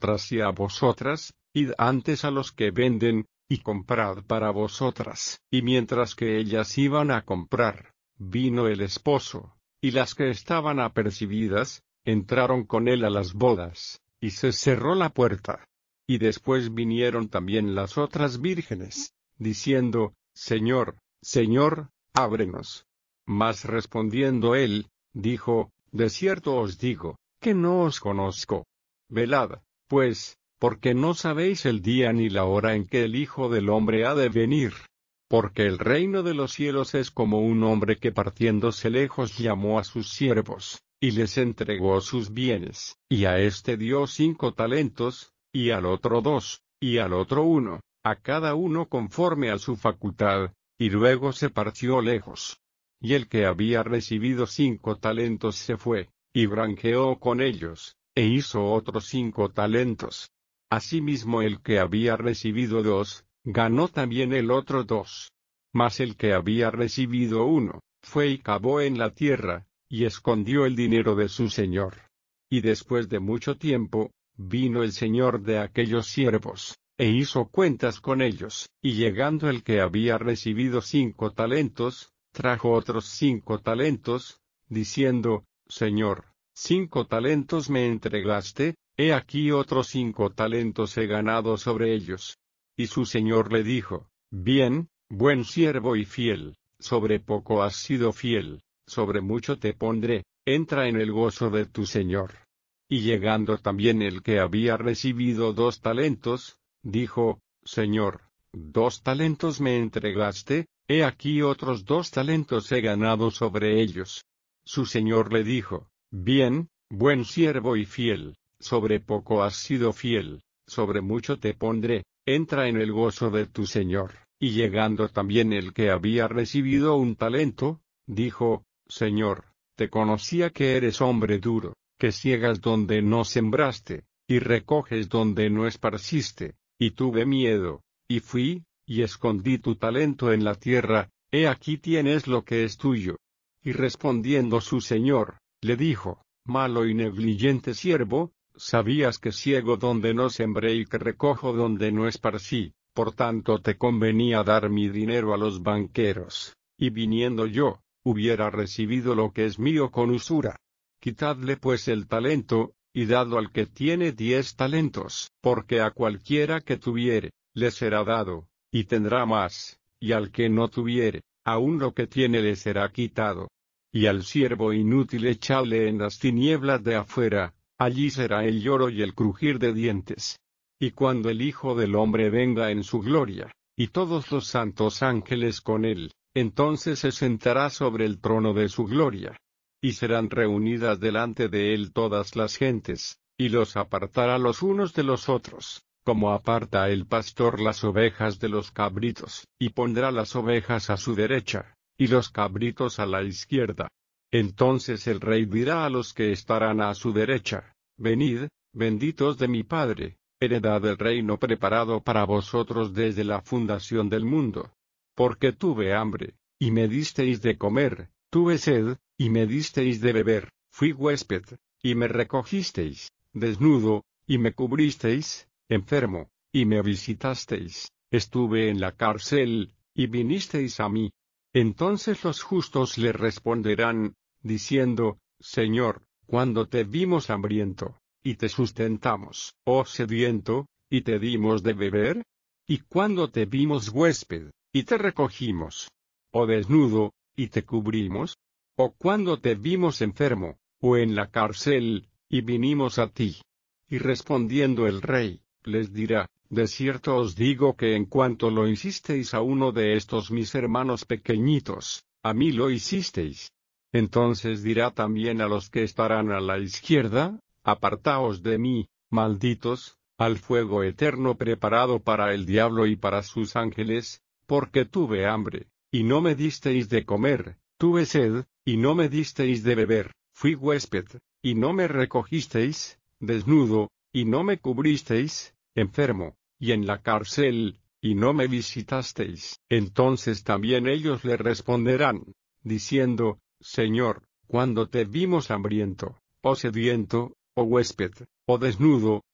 vosotras y a vosotras, id antes a los que venden, y comprad para vosotras. Y mientras que ellas iban a comprar, vino el esposo, y las que estaban apercibidas, entraron con él a las bodas, y se cerró la puerta. Y después vinieron también las otras vírgenes, diciendo, Señor, Señor, ábrenos. Mas respondiendo él, dijo, de cierto os digo, que no os conozco. Velad, pues, porque no sabéis el día ni la hora en que el Hijo del Hombre ha de venir. Porque el reino de los cielos es como un hombre que partiéndose lejos llamó a sus siervos, y les entregó sus bienes, y a este dio 5 talentos, y al otro 2, y al otro 1, a cada uno conforme a su facultad, y luego se partió lejos. Y el que había recibido 5 talentos se fue, y granjeó con ellos, e hizo otros 5 talentos. Asimismo el que había recibido 2, ganó también el otro 2. Mas el que había recibido 1, fue y cavó en la tierra, y escondió el dinero de su señor. Y después de mucho tiempo, vino el señor de aquellos siervos, e hizo cuentas con ellos, y llegando el que había recibido 5 talentos, trajo otros 5 talentos, diciendo, Señor, 5 talentos me entregaste, he aquí otros 5 talentos he ganado sobre ellos. Y su señor le dijo, bien, buen siervo y fiel, sobre poco has sido fiel, sobre mucho te pondré, entra en el gozo de tu señor. Y llegando también el que había recibido 2 talentos, dijo, Señor, 2 talentos me entregaste, he aquí otros 2 talentos he ganado sobre ellos. Su señor le dijo, bien, buen siervo y fiel, sobre poco has sido fiel, sobre mucho te pondré, entra en el gozo de tu señor. Y llegando también el que había recibido 1 talento, dijo, Señor, te conocía que eres hombre duro, que ciegas donde no sembraste, y recoges donde no esparciste, y tuve miedo, y fui, y escondí tu talento en la tierra, he aquí tienes lo que es tuyo. Y respondiendo su señor, le dijo, malo y negligente siervo, sabías que ciego donde no sembré y que recojo donde no esparcí, por tanto te convenía dar mi dinero a los banqueros, y viniendo yo, hubiera recibido lo que es mío con usura. Quitadle pues el talento, y dadlo al que tiene 10 talentos, porque a cualquiera que tuviere, le será dado, y tendrá más, y al que no tuviere, aun lo que tiene le será quitado. Y al siervo inútil echadle en las tinieblas de afuera, allí será el lloro y el crujir de dientes. Y cuando el Hijo del Hombre venga en su gloria, y todos los santos ángeles con él, entonces se sentará sobre el trono de su gloria. Y serán reunidas delante de él todas las gentes, y los apartará los unos de los otros, como aparta el pastor las ovejas de los cabritos, y pondrá las ovejas a su derecha, y los cabritos a la izquierda. Entonces el rey dirá a los que estarán a su derecha, venid, benditos de mi Padre, heredad del reino preparado para vosotros desde la fundación del mundo. Porque tuve hambre, y me disteis de comer, tuve sed, y me disteis de beber, fui huésped, y me recogisteis, desnudo, y me cubristeis, enfermo, y me visitasteis, estuve en la cárcel, y vinisteis a mí. Entonces los justos le responderán, diciendo, Señor, cuando te vimos hambriento, y te sustentamos, o sediento, y te dimos de beber? ¿Y cuando te vimos huésped, y te recogimos? ¿O desnudo, y te cubrimos? ¿O cuando te vimos enfermo, o en la cárcel, y vinimos a ti? Y respondiendo el rey, les dirá, de cierto os digo que en cuanto lo hicisteis a uno de estos mis hermanos pequeñitos, a mí lo hicisteis. Entonces dirá también a los que estarán a la izquierda, apartaos de mí, malditos, al fuego eterno preparado para el diablo y para sus ángeles, porque tuve hambre, y no me disteis de comer, tuve sed, y no me disteis de beber, fui huésped, y no me recogisteis, desnudo, y no me cubristeis, enfermo, y en la cárcel, y no me visitasteis. Entonces también ellos le responderán, diciendo, Señor, cuando te vimos hambriento, o sediento, o huésped, o desnudo,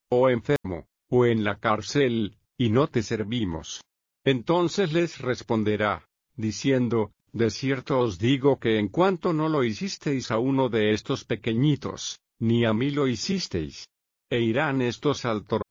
o enfermo, o en la cárcel, y no te servimos? Entonces les responderá, diciendo, de cierto os digo que en cuanto no lo hicisteis a uno de estos pequeñitos, ni a mí lo hicisteis. E irán estos al